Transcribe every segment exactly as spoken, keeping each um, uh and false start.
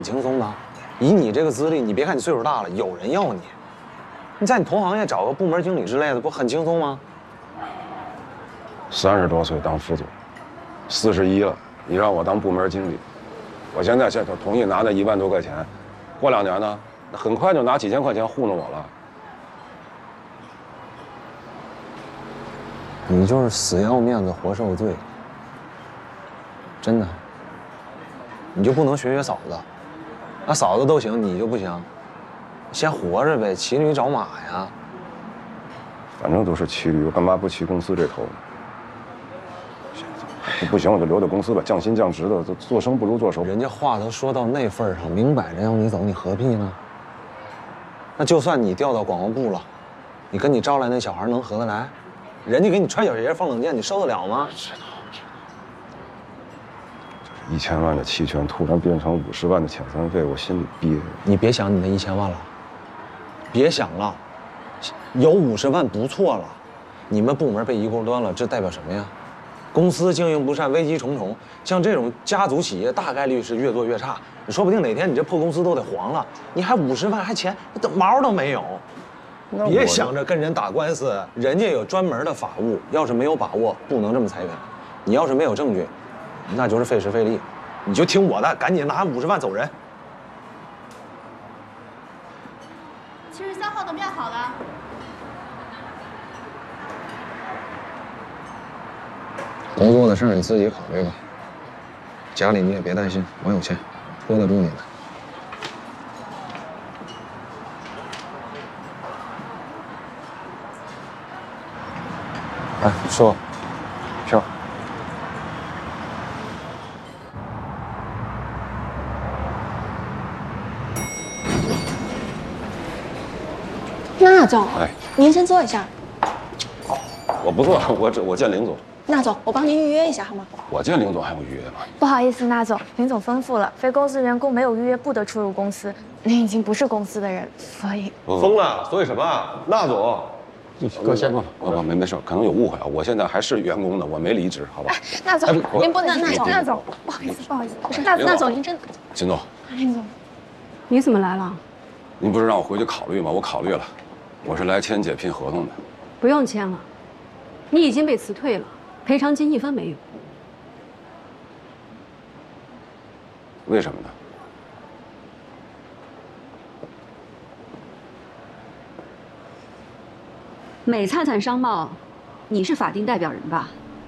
轻松的。以你这个资历，你别看你岁数大了，有人要你。你在你同行业找个部门经理之类的，不很轻松吗？ 三十多岁当副总，四十一了，你让我当部门经理，我现在现在同意拿那一万多块钱，过两年呢，那很快就拿几千块钱糊弄我了。 你就是死要面子活受罪，真的。你就不能学学嫂子？那嫂子都行，你就不行？先活着呗，骑驴找马呀。 反正都是骑驴，我干嘛不骑公司这头呢？不行，我就留在公司吧，降薪降职的，做生不如做熟。 人家话都说到那份上，明摆着要你走，你何必呢？那就算你调到广告部了，你跟你招来那小孩能合得来？人家给你穿小鞋放冷箭，你受得了吗？ 知道，知道。这一千万的期权突然变成五十万的遣散费，我心里憋着。 你别想你那一千万了，别想了，有五十万不错了。你们部门被一锅端了，这代表什么呀？公司经营不善，危机重重。像这种家族企业，大概率是越做越差。你说不定哪天你这破公司都得黄了，你还五十万还钱，毛都没有。别想着跟人打官司，人家有专门的法务。要是没有把握，不能这么裁员。你要是没有证据，那就是费时费力。你就听我的，赶紧拿五十万走人。 七十三号的面好了。 工作的事你自己考虑吧。家里你也别担心，我有钱，拖得住你的。哎，说，票。 那总， 哎， 您先坐一下。 我不做，我这我见林总。 那总，我帮您预约一下好吗？ 我见林总还用预约吗？ 不好意思，那总，林总吩咐了，非公司员工没有预约不得出入公司。您已经不是公司的人，所以疯了。所以什么？那总， 哥先不不不没没事，可能有误会啊。我现在还是员工呢，我没离职，好吧？ 那总，您不能那总， 那总，不好意思，不好意思，不是那那总，您真， 秦总， 林总， 你怎么来了？ 您不是让我回去考虑吗？我考虑了，我是来签解聘合同的。 不用签了，你已经被辞退了，赔偿金一分没有。 为什么呢？ 美灿灿商贸，你是法定代表人吧？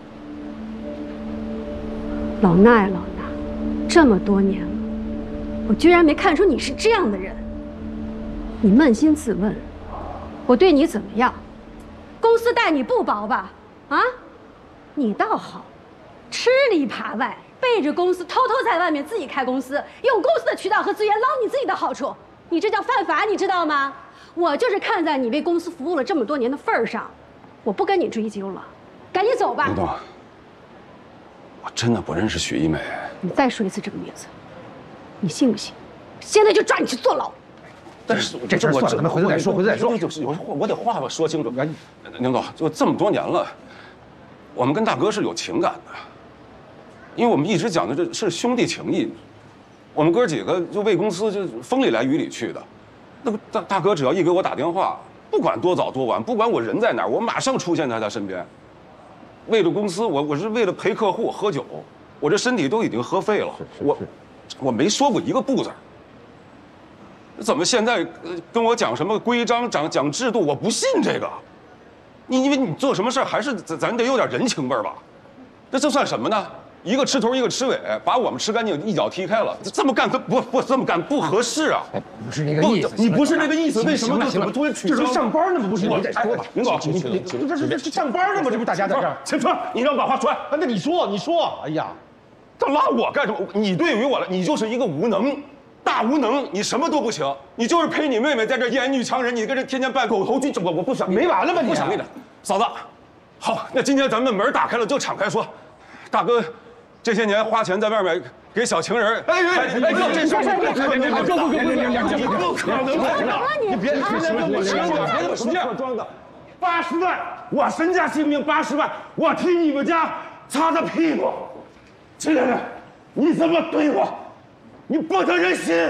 老衲呀，老衲，这么多年了，我居然没看出你是这样的人。你扪心自问，我对你怎么样？公司待你不薄吧？啊，你倒好，吃里扒外，背着公司偷偷在外面自己开公司，用公司的渠道和资源捞你自己的好处，你这叫犯法，你知道吗？我就是看在你为公司服务了这么多年的份儿上，我不跟你追究了，赶紧走吧。 林总，我真的不认识许一梅。 你再说一次这个名字，你信不信？现在就抓你去坐牢。 但是这事算了，咱们回头再说，回头再说。 就是我我得话说清楚。林总，就这么多年了，我们跟大哥是有情感的，因为我们一直讲的这是兄弟情谊，我们哥几个就为公司就风里来雨里去的。那个大大哥只要一给我打电话，不管多早多晚，不管我人在哪儿，我马上出现在他身边。为了公司，我我是为了陪客户喝酒，我这身体都已经喝废了，我我没说过一个不字。怎么现在跟我讲什么规章、讲讲制度？我不信这个。你因为你做什么事儿还是咱咱得有点人情味儿吧？那这算什么呢？一个吃头，一个吃尾，把我们吃干净，一脚踢开了。这么干不不这么干不合适啊！ 不是那个意思，你不是那个意思，为什么怎么突然取消？这是上班呢吗？不是你再说吧，林总，你你这是这是上班呢吗？这不大家在这儿。陈川，你让我把话说完。那你说，你说，哎呀，他拉我干什么？你对于我来，你就是一个无能。大无能，你什么都不行，你就是陪你妹妹在这演女强人，你跟这天天扮狗头军，我我不想没完了吧你？ 不想跟你，嫂子，好，那今天咱们门打开了，就敞开说，大哥，这些年花钱在外面给小情人，哎哎哎，哥，这事儿不可能，不不不不不可能，你别别别别这么说装的，八十万，我身家性命八十万，我替你们家擦擦屁股，亲人们，你怎么对我？你不得人心！